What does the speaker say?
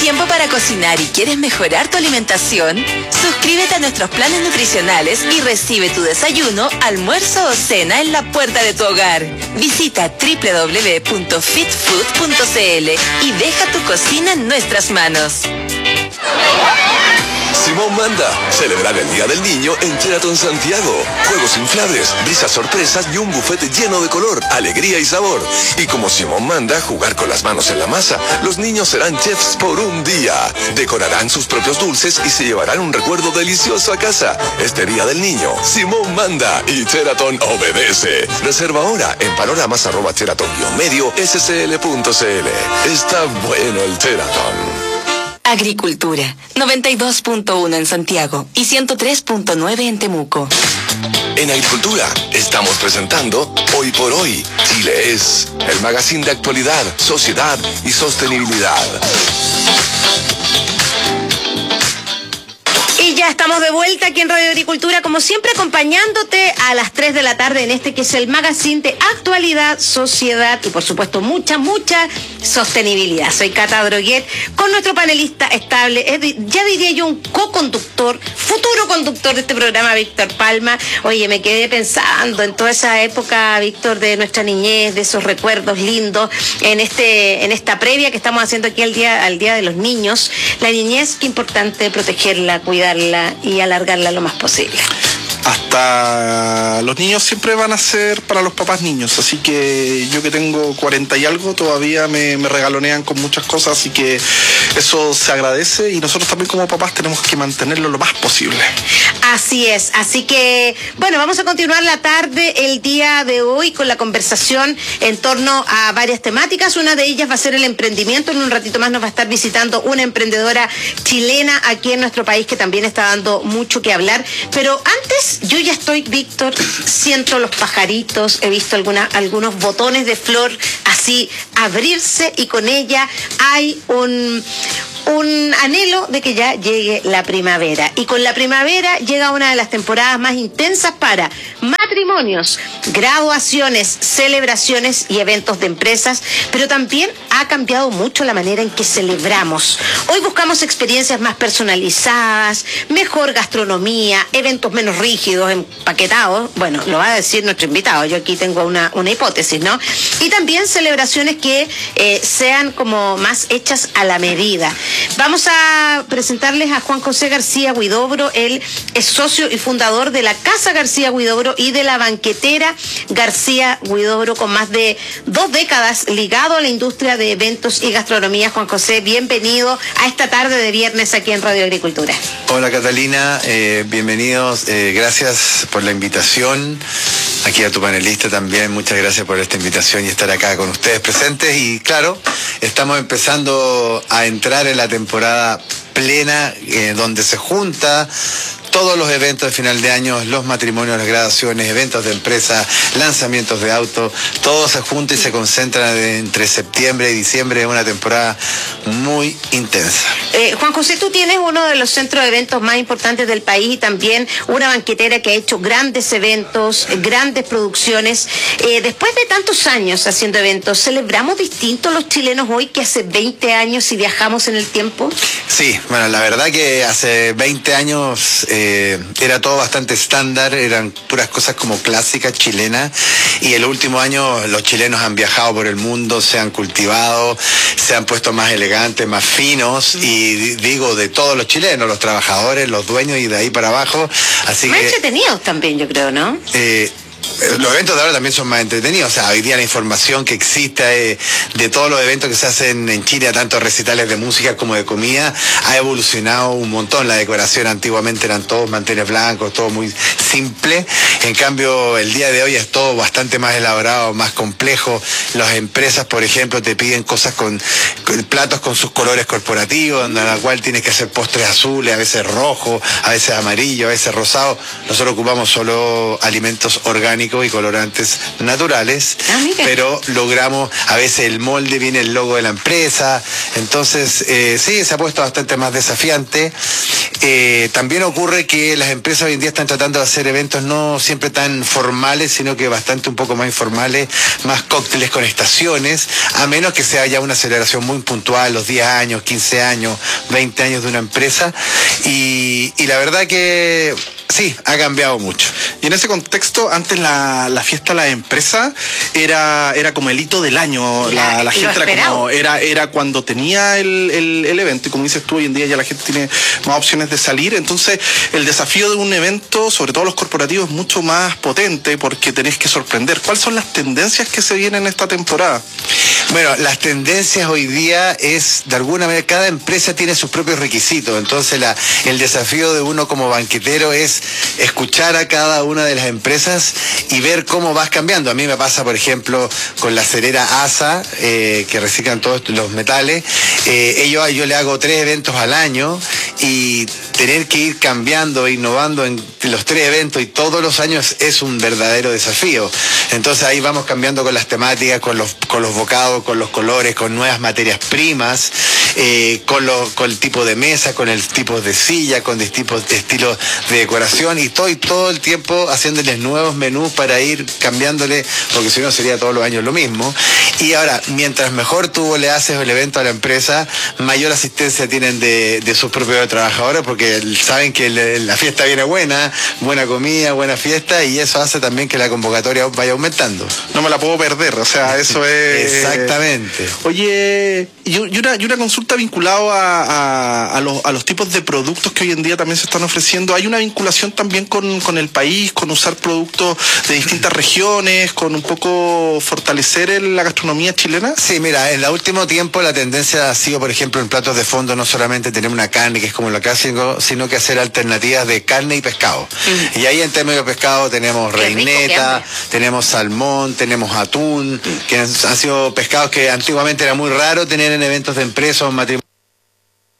¿Tiempo para cocinar y quieres mejorar tu alimentación? Suscríbete a nuestros planes nutricionales y recibe tu desayuno, almuerzo o cena en la puerta de tu hogar. Visita www.fitfood.cl y deja tu cocina en nuestras manos. Simón manda celebrar el Día del Niño en Sheraton Santiago. Juegos inflables, brisas sorpresas y un bufete lleno de color, alegría y sabor. Y como Simón manda jugar con las manos en la masa, los niños serán chefs por un día. Decorarán sus propios dulces y se llevarán un recuerdo delicioso a casa. Este Día del Niño, Simón manda y Sheraton obedece. Reserva ahora en panoramas@sheraton-medio-scl.cl. Está bueno el Sheraton. Agricultura, 92.1 en Santiago y 103.9 en Temuco. En Agricultura estamos presentando Hoy por Hoy, Chile es, el magazine de actualidad, sociedad y sostenibilidad. Y ya estamos de vuelta aquí en Radio Agricultura, como siempre acompañándote a las 3 de la tarde en este que es el magazine de actualidad, sociedad y por supuesto mucha sostenibilidad. Soy Cata Droguet con nuestro panelista estable, ya diría yo un co-conductor, futuro conductor de este programa, Víctor Palma. Oye, me quedé pensando en toda esa época, Víctor, de nuestra niñez, de esos recuerdos lindos, en esta previa que estamos haciendo aquí al Día de los Niños. La niñez, qué importante protegerla, cuidarla y alargarla lo más posible. Hasta los niños siempre van a ser para los papás niños, así que yo que tengo 40 y algo todavía me regalonean con muchas cosas, así que eso se agradece y nosotros también como papás tenemos que mantenerlo lo más posible. Así es, así que bueno, vamos a continuar la tarde el día de hoy con la conversación en torno a varias temáticas. Una de ellas va a ser el emprendimiento. En un ratito más nos va a estar visitando una emprendedora chilena aquí en nuestro país que también está dando mucho que hablar, pero antes yo ya estoy, Víctor, siento los pajaritos, he visto algunos botones de flor así abrirse y con ella hay un anhelo de que ya llegue la primavera. Y con la primavera llega una de las temporadas más intensas para matrimonios, graduaciones, celebraciones y eventos de empresas, pero también ha cambiado mucho la manera en que celebramos. Hoy buscamos experiencias más personalizadas, mejor gastronomía, eventos menos rígidos, empaquetados. Bueno, lo va a decir nuestro invitado, yo aquí tengo una hipótesis, ¿no? Y también celebraciones que sean como más hechas a la medida. Vamos a presentarles a Juan José García Huidobro. Él es socio y fundador de la Casa García Huidobro y de la banquetera García Huidobro, con más de 2 décadas ligado a la industria de eventos y gastronomía. Juan José, bienvenido a esta tarde de viernes aquí en Radio Agricultura. Hola Catalina, bienvenidos, gracias por la invitación. Aquí a tu panelista también, muchas gracias por esta invitación y estar acá con ustedes presentes. Y claro, estamos empezando a entrar en la temporada plena, donde se junta todos los eventos de final de año, los matrimonios, las graduaciones, eventos de empresa, lanzamientos de autos, todo se junta y se concentra entre septiembre y diciembre, una temporada muy intensa. Juan José, tú tienes uno de los centros de eventos más importantes del país y también una banquetera que ha hecho grandes eventos, grandes producciones. Después de tantos años haciendo eventos, ¿celebramos distinto los chilenos hoy que hace 20 años si viajamos en el tiempo? Sí, bueno, la verdad que hace 20 años era todo bastante estándar, eran puras cosas como clásicas chilenas, y el último año los chilenos han viajado por el mundo, se han cultivado, se han puesto más elegantes, más finos, y digo de todos los chilenos, los trabajadores, los dueños y de ahí para abajo. Así más que entretenidos también, yo creo, ¿no? Los eventos de ahora también son más entretenidos. O sea, hoy día la información que existe de todos los eventos que se hacen en Chile, tanto recitales de música como de comida, ha evolucionado un montón. La decoración antiguamente eran todos manteles blancos, todo muy simple. En cambio, el día de hoy es todo bastante más elaborado, más complejo. Las empresas, por ejemplo, te piden cosas con platos con sus colores corporativos, en la cual tienes que hacer postres azules, a veces rojos, a veces amarillos, a veces rosados. Nosotros ocupamos solo alimentos orgánicos orgánicos y colorantes naturales, pero logramos, a veces el molde viene el logo de la empresa, entonces sí, se ha puesto bastante más desafiante. También ocurre que las empresas hoy en día están tratando de hacer eventos no siempre tan formales, sino que bastante un poco más informales, más cócteles con estaciones, a menos que sea ya una celebración muy puntual, los 10 años, 15 años, 20 años de una empresa, y la verdad que sí, ha cambiado mucho. Y en ese contexto, antes la fiesta de la empresa era como el hito del año. La gente era cuando tenía el evento, y como dices tú, hoy en día ya la gente tiene más opciones de salir. Entonces, el desafío de un evento, sobre todo los corporativos, es mucho más potente porque tenés que sorprender. ¿Cuáles son las tendencias que se vienen esta temporada? Bueno, las tendencias hoy día es, de alguna manera, cada empresa tiene sus propios requisitos. Entonces, el desafío de uno como banquetero es escuchar a cada una de las empresas y ver cómo vas cambiando. A mí me pasa, por ejemplo, con la cerera ASA, que reciclan todos los metales. Yo le hago 3 eventos al año y tener que ir cambiando e innovando en los 3 eventos y todos los años es un verdadero desafío. Entonces ahí vamos cambiando con las temáticas, con los bocados, con los colores, con nuevas materias primas, con el tipo de mesa, con el tipo de silla, con estilos de decoración, y todo el tiempo haciéndoles nuevos menús para ir cambiándole, porque si no sería todos los años lo mismo. Y ahora, mientras mejor tú le haces el evento a la empresa, mayor asistencia tienen de sus propios trabajadores, porque saben que la fiesta viene buena comida, buena fiesta, y eso hace también que la convocatoria vaya aumentando. No me la puedo perder, o sea, eso es... Exactamente. Oye, y una consulta vinculada a los tipos de productos que hoy en día también se están ofreciendo. ¿Hay una vinculación también con el país, con usar productos de distintas regiones, con un poco fortalecer la gastronomía chilena? Sí, mira, en el último tiempo la tendencia ha sido, por ejemplo, en platos de fondo, no solamente tener una carne, que es como lo clásico, sino que hacer alternativas de carne y pescado. Y ahí en términos de pescado tenemos reineta, tenemos salmón, tenemos atún, que han sido pescados que antiguamente era muy raro tener en eventos de empresas o matrimonios.